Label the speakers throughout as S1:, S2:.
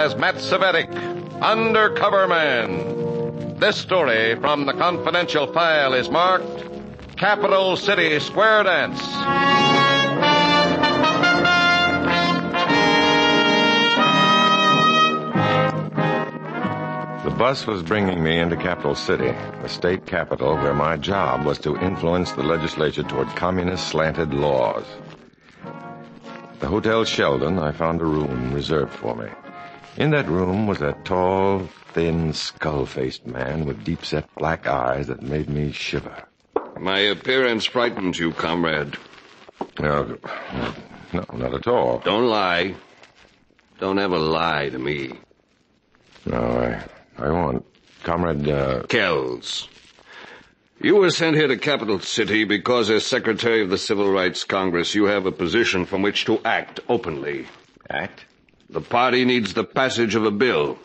S1: as Matt Savetic, Undercover Man. This story from the confidential file is marked Capital City Square Dance.
S2: The bus was bringing me into Capital City, the state capital where my job was to influence the legislature toward communist-slanted laws. At the Hotel Sheldon, I found a room reserved for me. In that room was a tall, thin, skull-faced man with deep-set black eyes that made me shiver.
S3: My appearance frightens you, comrade.
S2: No, not at all.
S3: Don't lie. Don't ever lie to me.
S2: No, I won't. Comrade,
S3: Kells. You were sent here to Capital City because as Secretary of the Civil Rights Congress, you have a position from which to act openly.
S2: Act?
S3: The party needs the passage of a bill.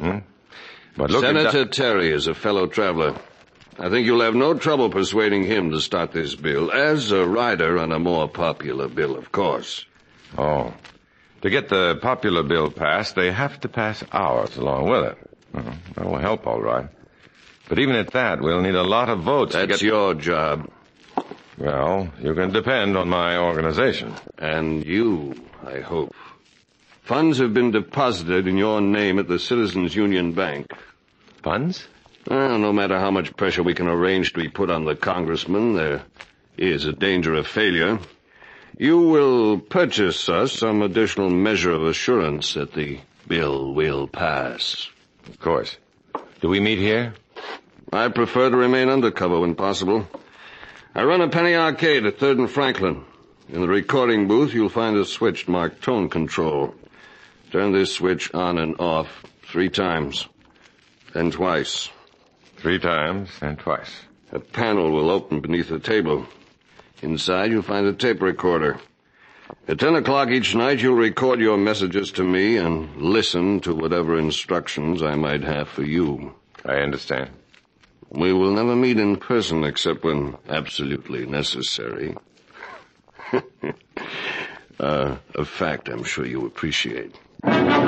S2: But look,
S3: Senator Terry is a fellow traveler. I think you'll have no trouble persuading him to start this bill, as a rider on a more popular bill, of course.
S2: Oh. To get the popular bill passed, they have to pass ours along with it. That will help, all right. But even at that, we'll need a lot of votes to get...
S3: That's your job.
S2: Well, you can depend on my organization.
S3: And you, I hope. Funds have been deposited in your name at the Citizens Union Bank.
S2: Funds?
S3: Well, no matter how much pressure we can arrange to be put on the congressman, there is a danger of failure. You will purchase us some additional measure of assurance that the bill will pass.
S2: Of course. Do we meet here?
S3: I prefer to remain undercover when possible. I run a penny arcade at 3rd and Franklin. In the recording booth, you'll find a switch marked tone control. Turn this switch on and off 3 times, then twice.
S2: 3 times and twice.
S3: A panel will open beneath the table. Inside, you'll find a tape recorder. At 10 o'clock each night, you'll record your messages to me and listen to whatever instructions I might have for you.
S2: I understand.
S3: We will never meet in person except when absolutely necessary. A fact I'm sure you appreciate.